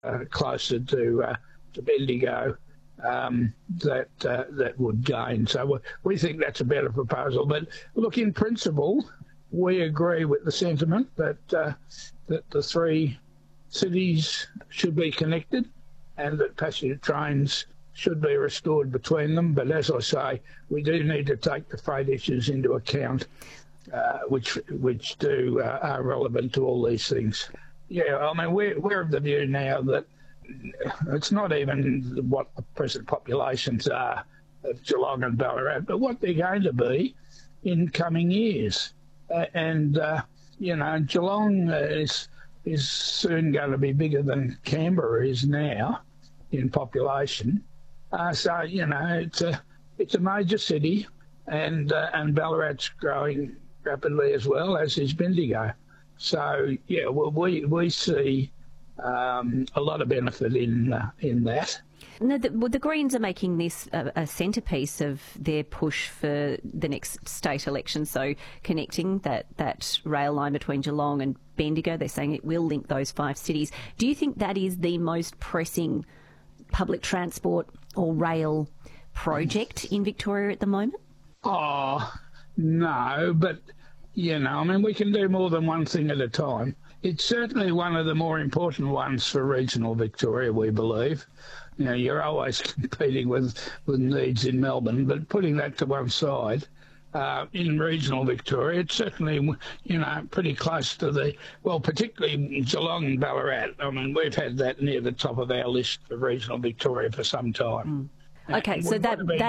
closer to Bendigo that would gain. So we think that's a better proposal. But look, in principle, we agree with the sentiment that the three cities should be connected and that passenger trains should be restored between them. But as I say, we do need to take the freight issues into account, which are relevant to all these things. Yeah, I mean, we're of the view now that it's not even what the present populations are of Geelong and Ballarat, but what they're going to be in coming years. Geelong is soon going to be bigger than Canberra is now in population. It's a major city, and Ballarat's growing rapidly as well, as is Bendigo. So yeah, we see a lot of benefit in that. No, the Greens are making this a centrepiece of their push for the next state election, so connecting that rail line between Geelong and Bendigo. They're saying it will link those 5 cities. Do you think that is the most pressing public transport or rail project in Victoria at the moment? Oh, no, but, we can do more than one thing at a time. It's certainly one of the more important ones for regional Victoria, we believe. You're always competing with needs in Melbourne, but putting that to one side, in regional Victoria, it's certainly, pretty close to particularly Geelong and Ballarat. I mean, we've had that near the top of our list for regional Victoria for some time. Okay, so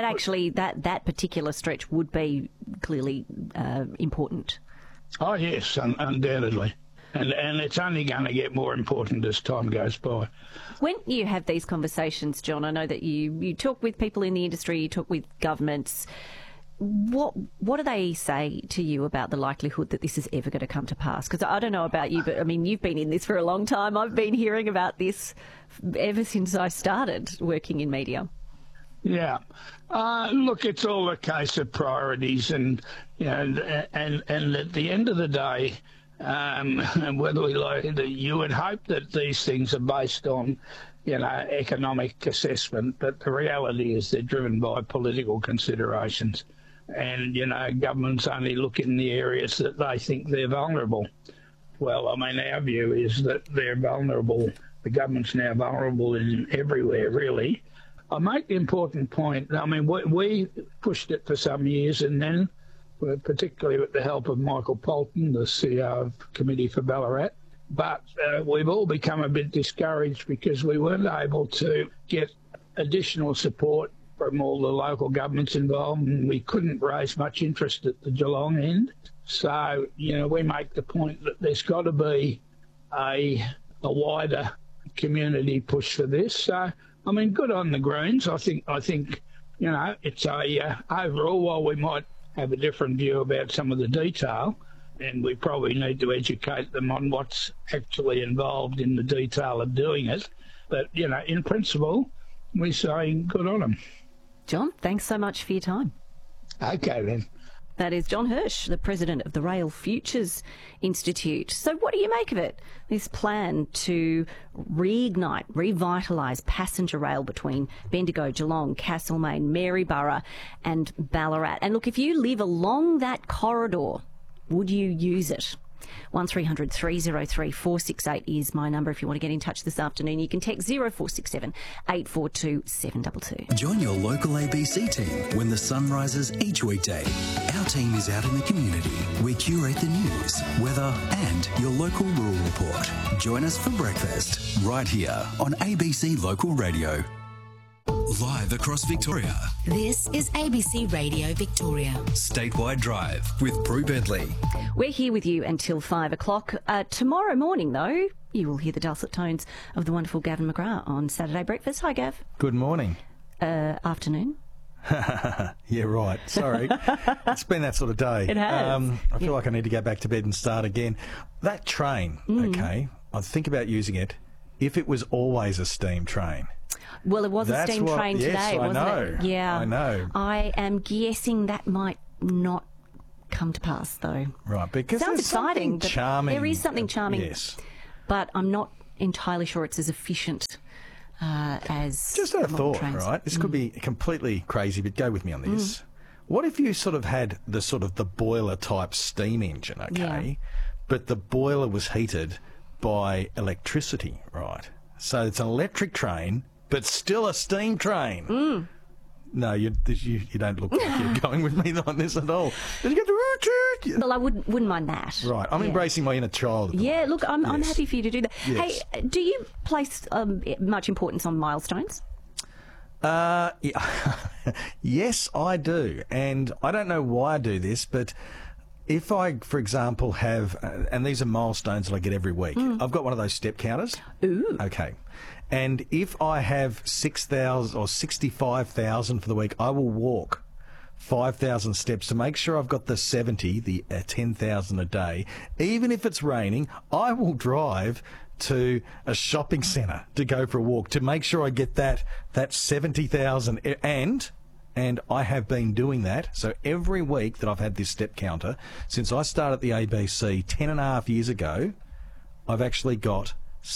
that particular stretch would be clearly important. Oh, yes, undoubtedly. And it's only going to get more important as time goes by. When you have these conversations, John, I know that you talk with people in the industry, you talk with governments. What do they say to you about the likelihood that this is ever going to come to pass? Because I don't know about you, but I mean, you've been in this for a long time. I've been hearing about this ever since I started working in media. Yeah. Look, it's all a case of priorities, and at the end of the day, whether we like it, you would hope that these things are based on, economic assessment, but the reality is they're driven by political considerations. And, governments only look in the areas that they think they're vulnerable. Well, I mean, our view is that they're vulnerable. The government's now vulnerable in everywhere, really. I make the important point. I mean, we pushed it for some years, and then, particularly with the help of Michael Polton, the CEO of Committee for Ballarat. But we've all become a bit discouraged because we weren't able to get additional support from all the local governments involved, and we couldn't raise much interest at the Geelong end. So, we make the point that there's got to be a wider community push for this. So, I mean, good on the Greens. I think it's overall, while we might have a different view about some of the detail, and we probably need to educate them on what's actually involved in the detail of doing it. But, in principle, we're saying good on them. John, thanks so much for your time. Okay, then. That is John Hirsch, the president of the Rail Futures Institute. So what do you make of it? This plan to reignite, revitalise passenger rail between Bendigo, Geelong, Castlemaine, Maryborough and Ballarat. And look, if you live along that corridor, would you use it? 1300 303 468 is my number if you want to get in touch this afternoon. You can text 0467 842 722. Join your local ABC team when the sun rises each weekday. Our team is out in the community. We curate the news, weather and your local rural report. Join us for breakfast right here on ABC Local Radio. Live across Victoria. This is ABC Radio Victoria. Statewide Drive with Prue Bentley. We're here with you until 5 o'clock. Tomorrow morning, though, you will hear the dulcet tones of the wonderful Gavin McGrath on Saturday Breakfast. Hi, Gav. Good morning. Afternoon. Yeah, right. Sorry. It's been that sort of day. It has. I feel like I need to go back to bed and start again. That train, okay, I think about using it if it was always a steam train. Well, it was a steam train today, wasn't it? Yeah. I know. I am guessing that might not come to pass, though. Right, because sounds there's exciting. Something charming. There is something charming. Yes. But I'm not entirely sure it's as efficient as Just a modern thought, trains. right? This could be completely crazy, but go with me on this. What if you sort of had the boiler type steam engine, okay? Yeah. But the boiler was heated by electricity, right? So it's an electric train, but still a steam train. No, you don't look like you're going with me on this at all. Did you get the Well, I wouldn't mind that. Right, I'm embracing my inner child. At the Yeah, moment. look, I'm Yes. happy for you to do that. Yes. Hey, do you place much importance on milestones? Yeah. Yes, I do. And I don't know why I do this, but if I, for example, have, and these are milestones that I get every week, I've got one of those step counters. Ooh. Okay. And if I have 6,000 or 65,000 for the week, I will walk 5,000 steps to make sure I've got the 10,000 a day. Even if it's raining, I will drive to a shopping centre to go for a walk to make sure I get that 70,000. And I have been doing that. So every week that I've had this step counter, since I started the ABC 10.5 years ago, I've actually got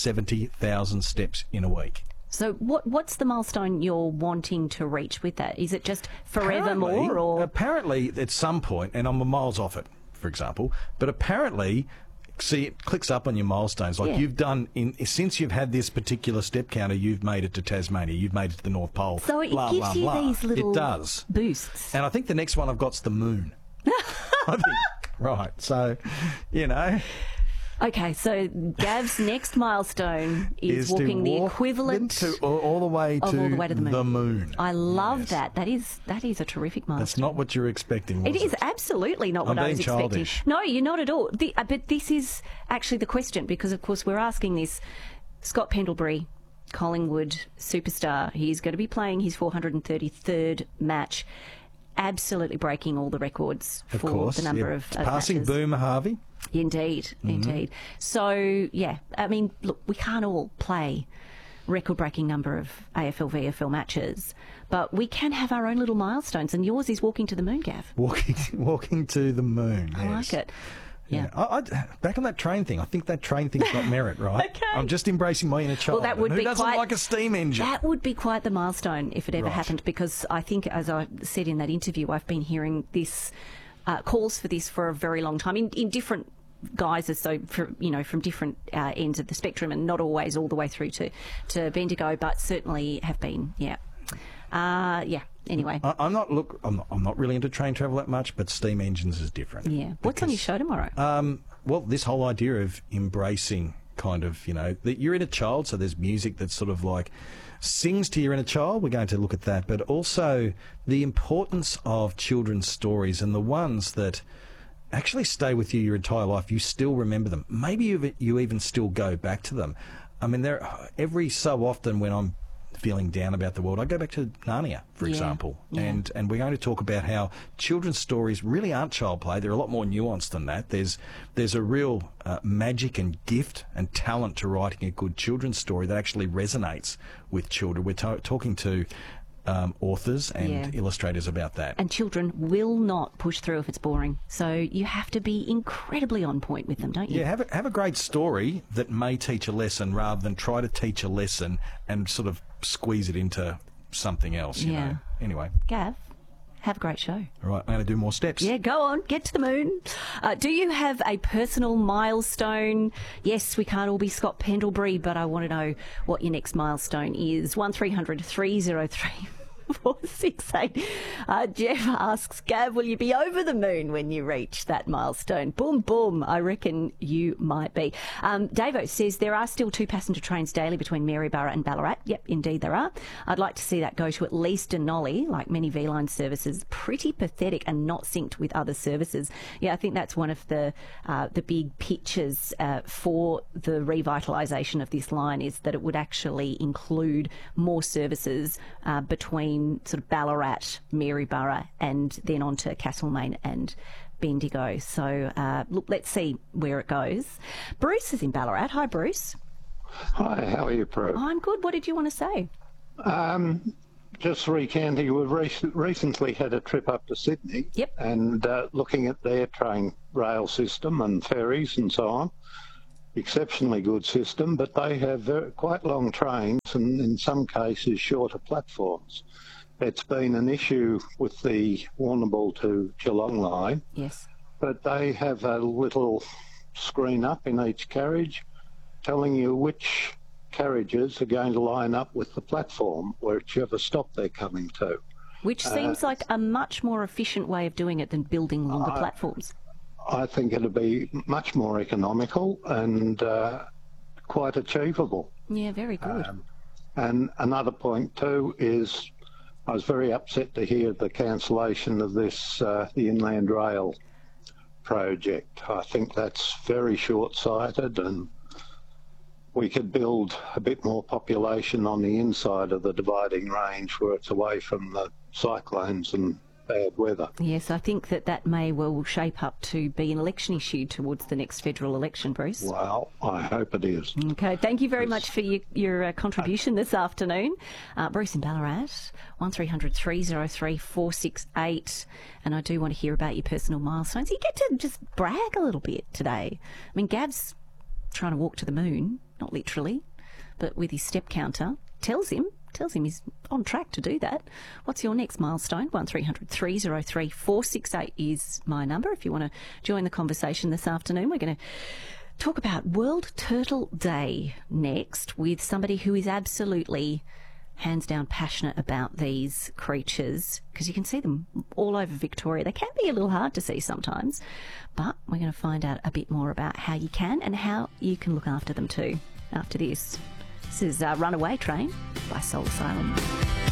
70,000 steps in a week. So what's the milestone you're wanting to reach with that? Is it just forevermore, or Apparently, at some point, and I'm miles off it, for example, but apparently, see, it clicks up on your milestones. Like Yeah. you've done, since you've had this particular step counter, you've made it to Tasmania, you've made it to the North Pole. so it blah, gives blah, you blah. these little It does. boosts? And I think the next one I've got's the moon. I think. Right. So, you know. Okay, so Gav's next milestone is to walking the walk equivalent to all the way of to all the way to the moon. I love Yes. that. That is a terrific milestone. That's not what you're expecting, was It is absolutely not what I'm I was being expecting. childish. No, you're not at all. But this is actually the question, because, of course, we're asking this. Scott Pendlebury, Collingwood superstar, he's going to be playing his 433rd match, absolutely breaking all the records Of for course. the number yeah. of Passing matches. Boomer Harvey. Indeed, indeed. So, yeah, I mean, look, we can't all play record-breaking number of AFL, VFL matches, but we can have our own little milestones, and yours is walking to the moon, Gav. Walking to the moon. I like it. Yeah. I back on that train thing. I think that train thing's got merit, right? Okay. I'm just embracing my inner child. Well, that would Who be doesn't quite, like a steam engine? That would be quite the milestone if it ever Right. happened, because I think, as I said in that interview, I've been hearing this calls for this for a very long time in different guises, so from different ends of the spectrum, and not always all the way through to Bendigo, but certainly have been. Anyway. I'm not really into train travel that much, but steam engines is different. Yeah. What's on your show tomorrow? Well, this whole idea of embracing kind of, that you're inner child, so there's music that sort of like sings to your inner child. We're going to look at that, but also the importance of children's stories and the ones that actually stay with you your entire life. You still remember them. Maybe you even still go back to them. I mean, every so often when I'm feeling down about the world, I go back to Narnia, for example. Yeah. And we're going to talk about how children's stories really aren't child play. They're a lot more nuanced than that. There's a real magic and gift and talent to writing a good children's story that actually resonates with children. We're talking to authors and illustrators about that. And children will not push through if it's boring. So you have to be incredibly on point with them, don't you? Yeah, have a great story that may teach a lesson rather than try to teach a lesson and sort of squeeze it into something else, you know. Anyway. Gav, have a great show. All right, I'm going to do more steps. Yeah, go on, get to the moon. Do you have a personal milestone? Yes, we can't all be Scott Pendlebury, but I want to know what your next milestone is. 1300 303 468. Jeff asks, Gav, will you be over the moon when you reach that milestone? Boom, boom. I reckon you might be. Davo says there are still 2 passenger trains daily between Maryborough and Ballarat. Yep, indeed there are. I'd like to see that go to at least Denali, like many V-Line services. Pretty pathetic and not synced with other services. Yeah, I think that's one of the big pictures for the revitalisation of this line, is that it would actually include more services between sort of Ballarat, Maryborough, and then on to Castlemaine and Bendigo. So, look, let's see where it goes. Bruce is in Ballarat. Hi, Bruce. Hi, how are you, Pro? I'm good. What did you want to say? Just recanting, we've recently had a trip up to Sydney. Yep. And looking at their train rail system and ferries and so on. exceptionally good system, but they have quite long trains and in some cases shorter platforms. It's been an issue with the Warrnambool to Geelong line. Yes. But they have a little screen up in each carriage telling you which carriages are going to line up with the platform, whichever stop they're coming to. Which seems like a much more efficient way of doing it than building longer platforms. I think it'll be much more economical and quite achievable. Yeah, very good. And another point too is I was very upset to hear the cancellation of this, the Inland Rail project. I think that's very short-sighted, and we could build a bit more population on the inside of the Dividing Range where it's away from the cyclones and bad weather. Yes, I think that may well shape up to be an election issue towards the next federal election, Bruce. Well, I hope it is. Okay, thank you very much for your contribution this afternoon. Bruce in Ballarat, 1300 303 468. And I do want to hear about your personal milestones. You get to just brag a little bit today. I mean, Gav's trying to walk to the moon, not literally, but with his step counter, tells him he's on track to do that. What's your next milestone? 1300 303 468 is my number. If you want to join the conversation this afternoon, we're going to talk about World Turtle Day next with somebody who is absolutely hands down passionate about these creatures, because you can see them all over Victoria. They can be a little hard to see sometimes, but we're going to find out a bit more about how you can and how you can look after them too after this. This is Runaway Train by Soul Asylum.